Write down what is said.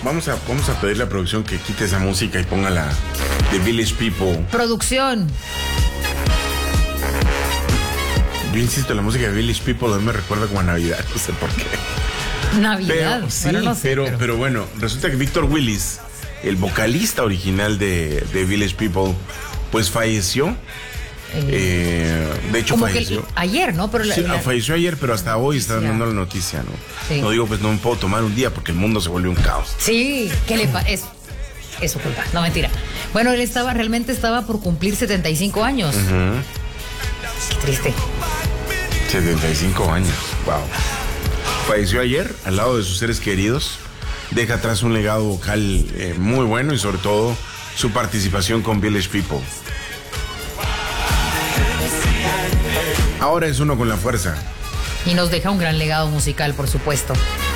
vamos a pedirle a producción que quite esa música y ponga la de Village People. Producción. Yo insisto, la música de Village People a mí me recuerda como a Navidad, no sé por qué. Navidad. Pero, sí, bueno, no sé, pero bueno, resulta que Victor Willis, el vocalista original de Village People, pues falleció. De hecho como falleció. Que ayer, ¿no? Pero sí, falleció ayer, pero hasta hoy está dando la noticia, ¿no? Sí. No digo, pues no me puedo tomar un día porque el mundo se volvió un caos. Sí, ¿qué le pasa? Es su culpa, no, mentira. Bueno, él realmente estaba por cumplir 75 años. Qué triste. 75 años, wow. Falleció ayer al lado de sus seres queridos. Deja atrás un legado vocal muy bueno y sobre todo su participación con Village People. Ahora es uno con la fuerza. Y nos deja un gran legado musical, por supuesto.